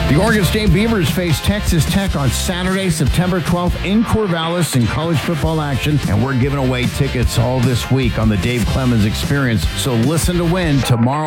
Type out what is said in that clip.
The Oregon State Beavers face Texas Tech on Saturday, September 12th in Corvallis in college football action, and we're giving away tickets all this week on the Dave Clemens Experience. So listen to win tomorrow.